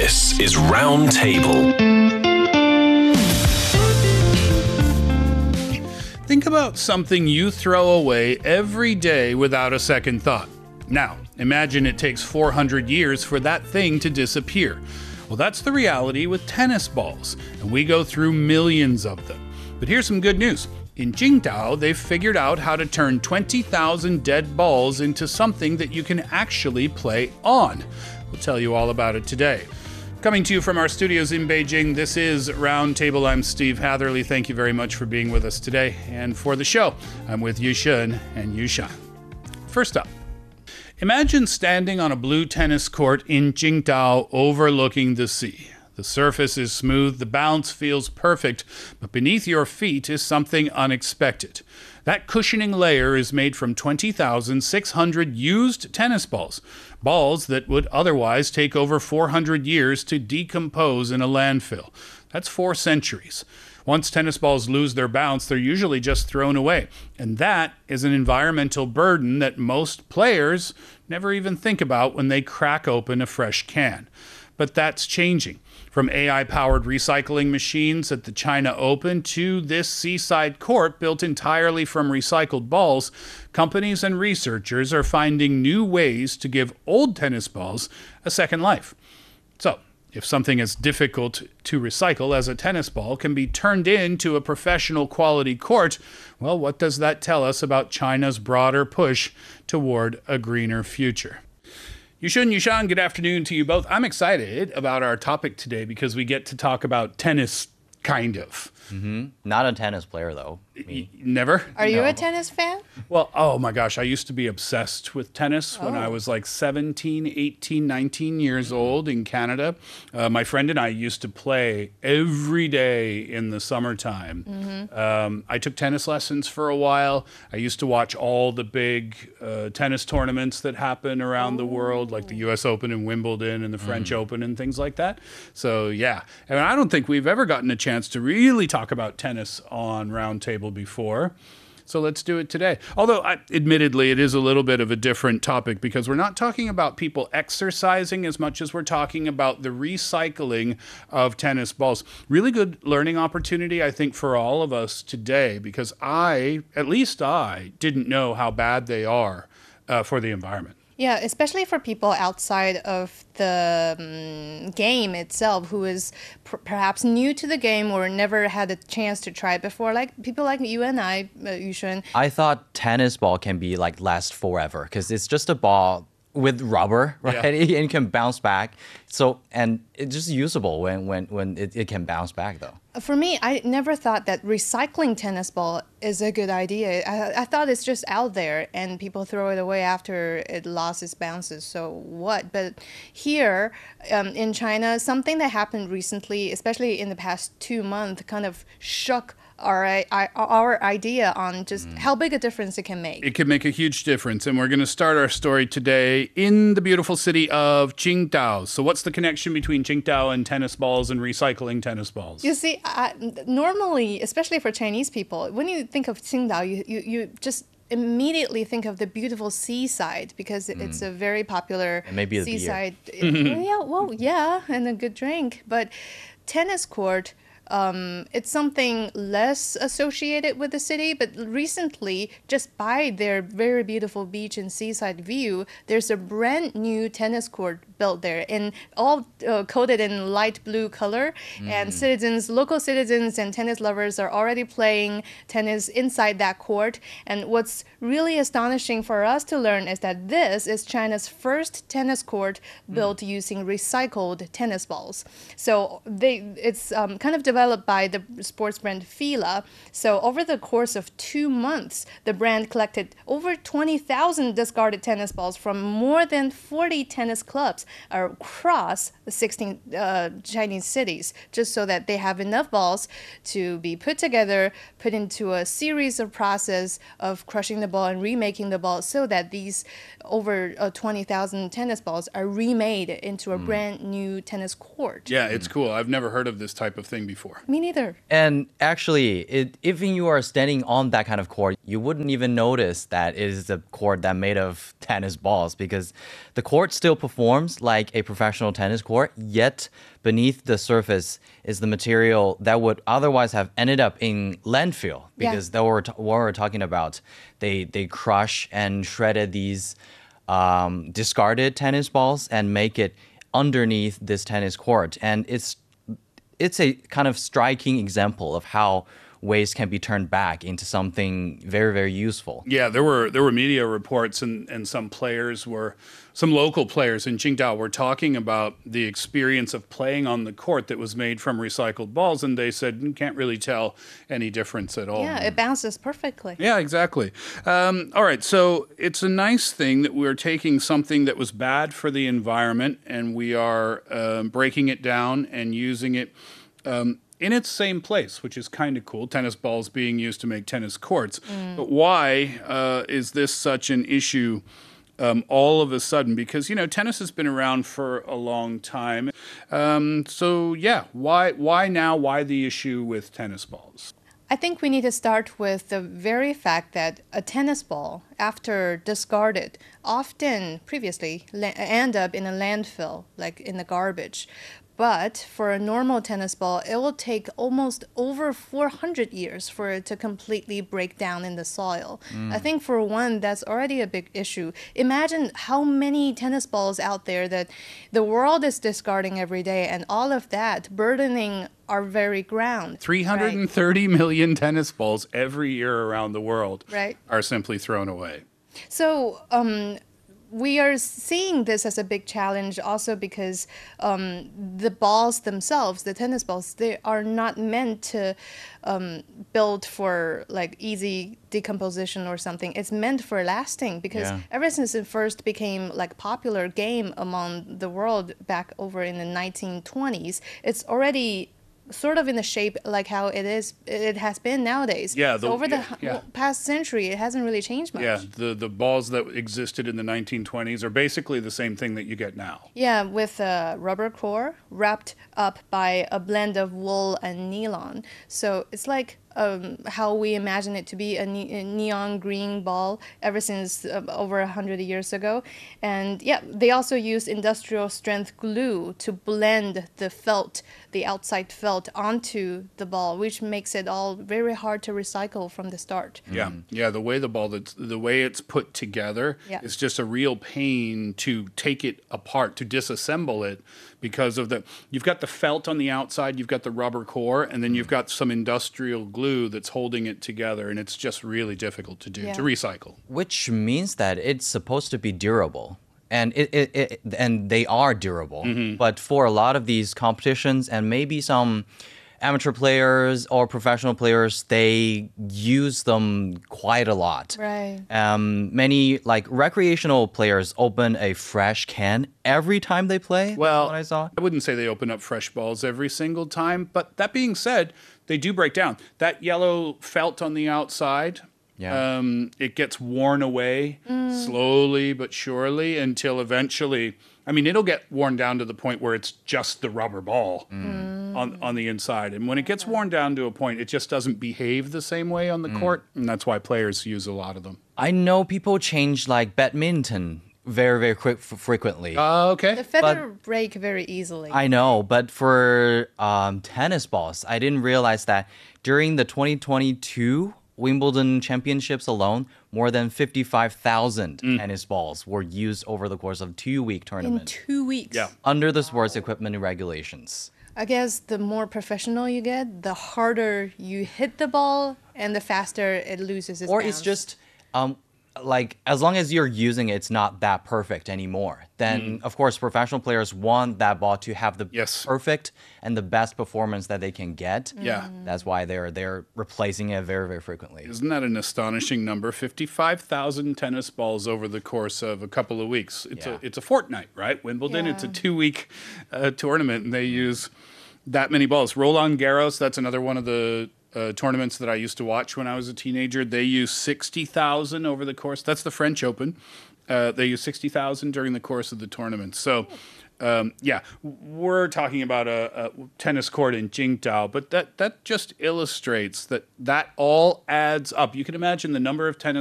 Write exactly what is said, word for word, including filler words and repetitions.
This is Round Table. Think about something you throw away every day without a second thought. Now, imagine it takes four hundred years for that thing to disappear. Well, that's the reality with tennis balls, and we go through millions of them. But here's some good news. In Qingdao, they've figured out how to turn twenty thousand dead balls into something that you can actually play on. We'll tell you all about it today. Coming to you from our studios in Beijing, this is Roundtable. I'm Steve Hatherley. Thank you very much for being with us today. And for the show, I'm with Yushun and Yushan. First up, imagine standing on a blue tennis court in Qingdao overlooking the sea. The surface is smooth, the bounce feels perfect, but beneath your feet is something unexpected. That cushioning layer is made from twenty thousand six hundred used tennis balls, balls that would otherwise take over four hundred years to decompose in a landfill. That's four centuries. Once tennis balls lose their bounce, they're usually just thrown away. And that is an environmental burden that most players never even think about when they crack open a fresh can. But that's changing. From A I-powered recycling machines at the China Open to this seaside court built entirely from recycled balls, companies and researchers are finding new ways to give old tennis balls a second life. So, if something as difficult to recycle as a tennis ball can be turned into a professional quality court, well, what does that tell us about China's broader push toward a greener future? Yushun, Yushan, good afternoon to you both. I'm excited about our topic today because we get to talk about tennis, kind of. Mm-hmm. Not a tennis player, though. Me. Never? Are you No. a tennis fan? Well, oh my gosh, I used to be obsessed with tennis when I Oh. was like seventeen, eighteen, nineteen years old in Canada. Uh, my friend and I used to play every day in the summertime. Mm-hmm. Um, I took tennis lessons for a while. I used to watch all the big uh, tennis tournaments that happen around the world, like the U S Open and Wimbledon and the French Open and things like that. So, yeah. And I don't think we've ever gotten a chance to really talk about tennis on Roundtable before. So let's do it today. Although, I, admittedly, it is a little bit of a different topic because we're not talking about people exercising as much as we're talking about the recycling of tennis balls. Really good learning opportunity, I think, for all of us today because I, at least I, didn't know how bad they are uh, for the environment. Yeah, especially for people outside of the um, game itself who is pr- perhaps new to the game or never had a chance to try it before, like people like you and I, uh, Yushun. I thought tennis ball can be like last forever because it's just a ball with rubber, right? Yeah. And it can bounce back. So, and it's just usable when, when, when it, it can bounce back, though. For me, I never thought that recycling tennis ball is a good idea. I, I thought it's just out there and people throw it away after it lost its bounces. So what? But here um, in China, something that happened recently, especially in the past two months, kind of shook our, I, our idea on just how big a difference it can make. It can make a huge difference. And we're going to start our story today in the beautiful city of Qingdao. So what's the connection between Qingdao and tennis balls and recycling tennis balls? You see, I, normally, especially for Chinese people, when you think of Qingdao, you, you, you just immediately think of the beautiful seaside because mm. it's a very popular and maybe seaside. It, yeah, well, yeah, and a good drink. But tennis court, Um, it's something less associated with the city, but recently, just by their very beautiful beach and seaside view, there's a brand new tennis court built there, and all uh, coated in light blue color. Mm. And citizens, local citizens and tennis lovers are already playing tennis inside that court. And what's really astonishing for us to learn is that this is China's first tennis court built mm. using recycled tennis balls. So they, it's um, kind of developed developed by the sports brand Fila. So over the course of two months, the brand collected over twenty thousand discarded tennis balls from more than forty tennis clubs across the sixteen uh, Chinese cities, just so that they have enough balls to be put together, put into a series of process of crushing the ball and remaking the ball, so that these over uh, twenty thousand tennis balls are remade into a mm. brand new tennis court. Yeah, it's cool. I've never heard of this type of thing before. before. Me neither. And actually, it, even you are standing on that kind of court, you wouldn't even notice that it is a court that made of tennis balls because the court still performs like a professional tennis court, yet beneath the surface is the material that would otherwise have ended up in landfill Yeah. because that we're t- what we're talking about. They they crush and shredded these um, discarded tennis balls and make it underneath this tennis court, and it's it's a kind of striking example of how waste can be turned back into something very, very useful. Yeah, there were there were media reports, and, and some players were, some local players in Qingdao were talking about the experience of playing on the court that was made from recycled balls, and they said you can't really tell any difference at all. Yeah, it bounces perfectly. Yeah, exactly. Um, all right, so it's a nice thing that we're taking something that was bad for the environment and we are um, breaking it down and using it um, in its same place, which is kind of cool. Tennis balls being used to make tennis courts. But why uh, is this such an issue um, all of a sudden? Because, you know, tennis has been around for a long time. Um, so, yeah, why, why now? Why the issue with tennis balls? I think we need to start with the very fact that a tennis ball, after discarded, often previously la- end up in a landfill, like in the garbage. But for a normal tennis ball, it will take almost over four hundred years for it to completely break down in the soil. I think for one, that's already a big issue. Imagine how many tennis balls out there that the world is discarding every day, and all of that burdening our very ground. three hundred thirty million tennis balls every year around the world Right. are simply thrown away. So um, we are seeing this as a big challenge also because um, the balls themselves, the tennis balls, they are not meant to um, build for like easy decomposition or something. It's meant for lasting because Yeah. ever since it first became like popular game among the world back over in the nineteen twenties, it's already sort of in the shape like how it is it has been nowadays. Yeah, the- so over the yeah, h- yeah. past century it hasn't really changed much. Yeah, the, the balls that existed in the nineteen twenties are basically the same thing that you get now. Yeah, with a rubber core wrapped up by a blend of wool and nylon. So it's like um, how we imagine it to be a, ne- a neon green ball ever since uh, over a hundred years ago. And yeah, they also use industrial strength glue to blend the felt, the outside felt, onto the ball, which makes it all very hard to recycle from the start. Yeah, yeah. The way the ball that's the way it's put together Yeah. is just a real pain to take it apart, to disassemble it, because of the you've got the felt on the outside, you've got the rubber core, and then you've got some industrial glue that's holding it together, and it's just really difficult to do Yeah. to recycle. Which means that it's supposed to be durable. And it, it, it and they are durable. But for a lot of these competitions and maybe some amateur players or professional players, they use them quite a lot. Right. Um, many like recreational players open a fresh can every time they play. That's Well, what I saw. I wouldn't say they open up fresh balls every single time, but that being said, they do break down. That yellow felt on the outside, Yeah. um, it gets worn away slowly but surely until eventually, I mean, it'll get worn down to the point where it's just the rubber ball on, on the inside. And when it gets worn down to a point, it just doesn't behave the same way on the court. And that's why players use a lot of them. I know people change like badminton very, very quick f- frequently. Uh, okay. The feather break very easily. I know, but for um, tennis balls, I didn't realize that during the twenty twenty-two Wimbledon Championships alone, more than fifty-five thousand tennis balls were used over the course of two-week in tournament two weeks. Yeah. under the sports equipment regulations. I guess the more professional you get, the harder you hit the ball and the faster it loses its Or bounce. it's just um, like as long as you're using it, it's not that perfect anymore. Then of course professional players want that ball to have the Yes. perfect and the best performance that they can get. Yeah. That's why they're they're replacing it very, very frequently. Isn't that an astonishing number? fifty-five thousand tennis balls over the course of a couple of weeks. It's Yeah. a it's a fortnight, right? Wimbledon, it's a Yeah. two-week uh, tournament, and they use that many balls. Roland Garros, that's another one of the uh, tournaments that I used to watch when I was a teenager, they use sixty thousand over the course. That's the French Open. Uh, they use sixty thousand during the course of the tournament. So, um, yeah, we're talking about a, a tennis court in Qingdao, but that, that just illustrates that that all adds up. You can imagine the number of tennis